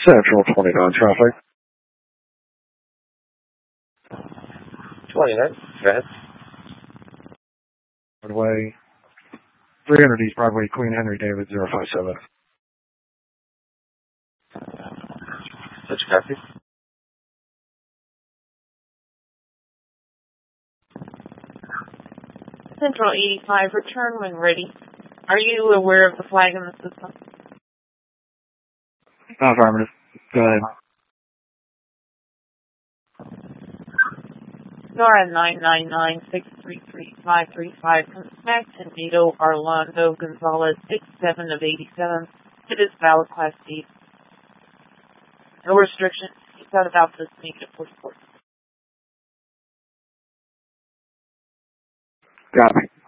Central 29 traffic. 29, go ahead. Broadway, 300 East Broadway, Queen Henry David 057. Such copy. Central 85, return when ready. Are you aware of the flag in the system? Affirmative. Go ahead. Nora 999-633-535 comes back to Nito Orlando Gonzalez 67 of 87. It is valid Class D. No restriction. He's got about this negative 44. Copy.